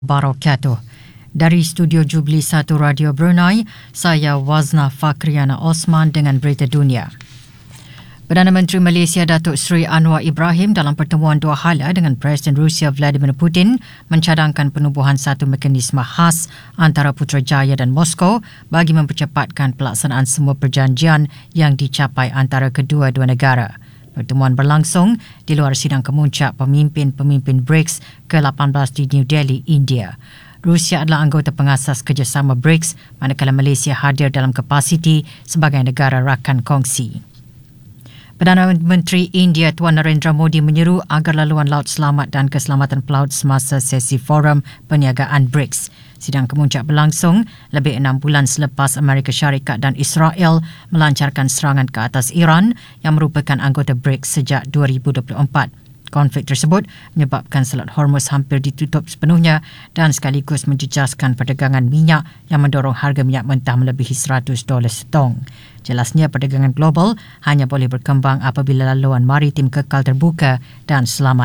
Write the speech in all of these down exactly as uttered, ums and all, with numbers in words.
Barakatuh. Dari Studio Jubli satu Radio Brunei, saya Wazna Fakriana Osman dengan berita dunia. Perdana Menteri Malaysia Datuk Seri Anwar Ibrahim dalam pertemuan dua hala dengan Presiden Rusia Vladimir Putin mencadangkan penubuhan satu mekanisme khas antara Putrajaya dan Moskow bagi mempercepatkan pelaksanaan semua perjanjian yang dicapai antara kedua-dua negara. Pertemuan berlangsung di luar sidang kemuncak pemimpin-pemimpin BRICS ke lapan belas di New Delhi, India. Rusia adalah anggota pengasas kerjasama BRICS, manakala Malaysia hadir dalam kapasiti sebagai negara rakan kongsi. Perdana Menteri India Tuan Narendra Modi menyeru agar laluan laut selamat dan keselamatan pelaut semasa sesi forum perniagaan BRICS. Sidang kemuncak berlangsung lebih enam bulan selepas Amerika Syarikat dan Israel melancarkan serangan ke atas Iran yang merupakan anggota BRICS sejak dua ribu dua puluh empat. Konflik tersebut menyebabkan Selat Hormuz hampir ditutup sepenuhnya dan sekaligus menjejaskan perdagangan minyak yang mendorong harga minyak mentah melebihi seratus dolar setong. Jelasnya perdagangan global hanya boleh berkembang apabila laluan maritim kekal terbuka dan selamat.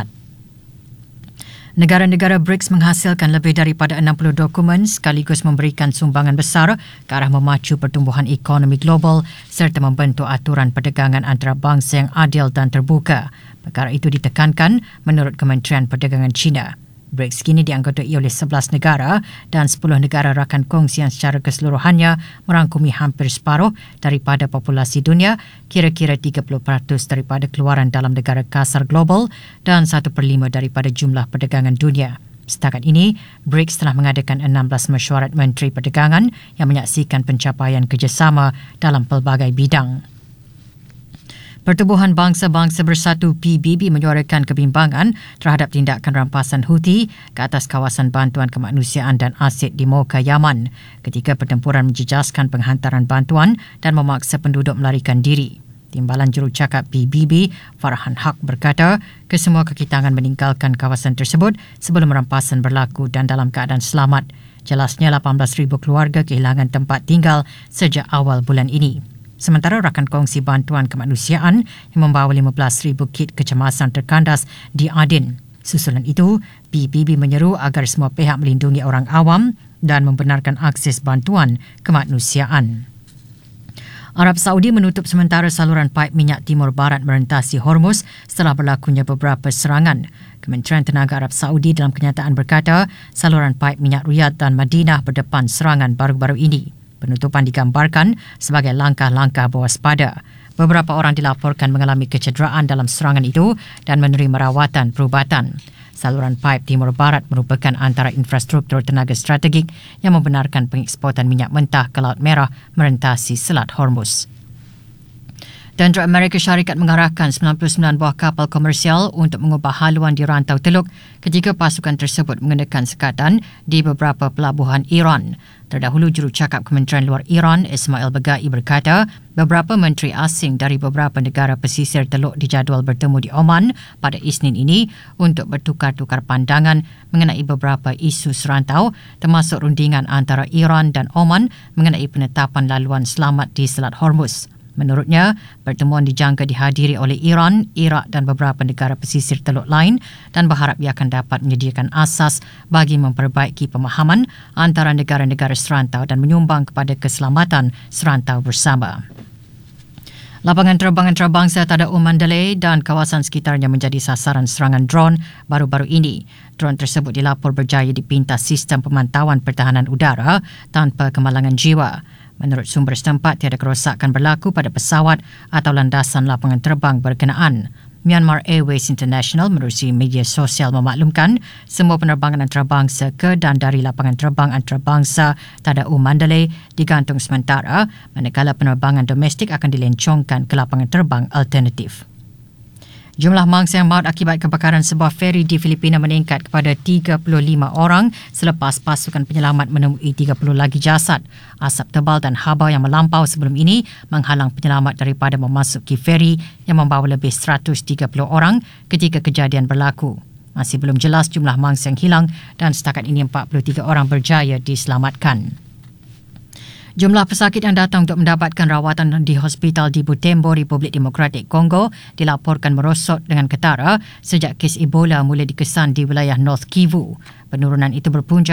Negara-negara BRICS menghasilkan lebih daripada enam puluh dokumen sekaligus memberikan sumbangan besar ke arah memacu pertumbuhan ekonomi global serta membentuk aturan perdagangan antarabangsa yang adil dan terbuka. Perkara itu ditekankan menurut Kementerian Perdagangan China. BRICS kini dianggotai oleh sebelas negara dan sepuluh negara rakan kongsi yang secara keseluruhannya merangkumi hampir separuh daripada populasi dunia, kira-kira tiga puluh peratus daripada keluaran dalam negara kasar global dan satu per lima daripada jumlah perdagangan dunia. Setakat ini, BRICS telah mengadakan enam belas mesyuarat Menteri Perdagangan yang menyaksikan pencapaian kerjasama dalam pelbagai bidang. Pertubuhan Bangsa-Bangsa Bersatu P B B menyuarakan kebimbangan terhadap tindakan rampasan Houthi ke atas kawasan bantuan kemanusiaan dan aset di Mocha, Yaman ketika pertempuran menjejaskan penghantaran bantuan dan memaksa penduduk melarikan diri. Timbalan jurucakap P B B, Farhan Haq berkata, kesemua kekitangan meninggalkan kawasan tersebut sebelum rampasan berlaku dan dalam keadaan selamat. Jelasnya lapan belas ribu keluarga kehilangan tempat tinggal sejak awal bulan ini. Sementara rakan kongsi bantuan kemanusiaan yang membawa lima belas ribu kit kecemasan terkandas di Aden. Susulan itu, P B B menyeru agar semua pihak melindungi orang awam dan membenarkan akses bantuan kemanusiaan. Arab Saudi menutup sementara saluran paip minyak timur barat merentasi Hormuz setelah berlakunya beberapa serangan. Kementerian Tenaga Arab Saudi dalam kenyataan berkata, saluran paip minyak Riyadh dan Madinah berdepan serangan baru-baru ini. Penutupan digambarkan sebagai langkah-langkah berwaspada. Beberapa orang dilaporkan mengalami kecederaan dalam serangan itu dan menerima rawatan perubatan. Saluran paip timur barat merupakan antara infrastruktur tenaga strategik yang membenarkan pengeksportan minyak mentah ke Laut Merah merentasi Selat Hormuz. Tentera Amerika Syarikat mengarahkan sembilan puluh sembilan buah kapal komersial untuk mengubah haluan di rantau teluk ketika pasukan tersebut mengenakan sekatan di beberapa pelabuhan Iran. Terdahulu, jurucakap Kementerian Luar Iran, Ismail Bagai berkata, beberapa menteri asing dari beberapa negara pesisir teluk dijadual bertemu di Oman pada Isnin ini untuk bertukar-tukar pandangan mengenai beberapa isu serantau termasuk rundingan antara Iran dan Oman mengenai penetapan laluan selamat di Selat Hormuz. Menurutnya, pertemuan dijangka dihadiri oleh Iran, Iraq dan beberapa negara pesisir teluk lain dan berharap ia akan dapat menyediakan asas bagi memperbaiki pemahaman antara negara-negara serantau dan menyumbang kepada keselamatan serantau bersama. Lapangan terbang antarabangsa Tadau Mandalay dan kawasan sekitarnya menjadi sasaran serangan drone baru-baru ini. Drone tersebut dilapor berjaya dipintas sistem pemantauan pertahanan udara tanpa kemalangan jiwa. Menurut sumber setempat, tiada kerosakan berlaku pada pesawat atau landasan lapangan terbang berkenaan. Myanmar Airways International menerusi media sosial memaklumkan semua penerbangan antarabangsa ke dan dari lapangan terbang antarabangsa Tadau Mandalay digantung sementara, manakala penerbangan domestik akan dilencongkan ke lapangan terbang alternatif. Jumlah mangsa yang maut akibat kebakaran sebuah feri di Filipina meningkat kepada tiga puluh lima orang selepas pasukan penyelamat menemui tiga puluh lagi jasad. Asap tebal dan haba yang melampau sebelum ini menghalang penyelamat daripada memasuki feri yang membawa lebih seratus tiga puluh orang ketika kejadian berlaku. Masih belum jelas jumlah mangsa yang hilang dan setakat ini empat puluh tiga orang berjaya diselamatkan. Jumlah pesakit yang datang untuk mendapatkan rawatan di hospital di Butembo, Republik Demokratik Kongo dilaporkan merosot dengan ketara sejak kes Ebola mula dikesan di wilayah North Kivu. Penurunan itu berpunca